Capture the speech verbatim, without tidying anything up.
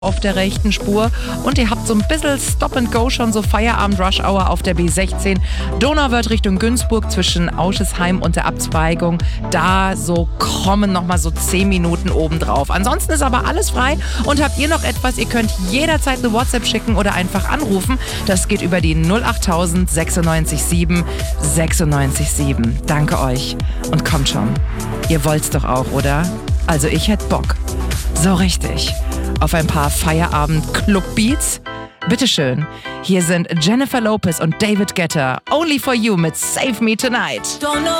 auf der rechten Spur und ihr habt so ein bisschen Stop and Go, schon so Feierabend-Rush-Hour auf der B sechzehn. Donauwörth Richtung Günzburg zwischen Auschesheim und der Abzweigung. Da so kommen nochmal so zehn Minuten obendrauf. Ansonsten ist aber alles frei und habt ihr noch etwas, ihr könnt jederzeit eine WhatsApp schicken oder einfach anrufen. Das geht über die null achttausend sechsundneunzig sieben sechsundneunzig sieben. Danke euch und kommt schon. Ihr wollt's doch auch, oder? Also ich hätte Bock. So richtig. Auf ein paar Feierabend-Club-Beats? Bitteschön. Hier sind Jennifer Lopez und David Guetta. Only for You mit Save Me Tonight. Don't know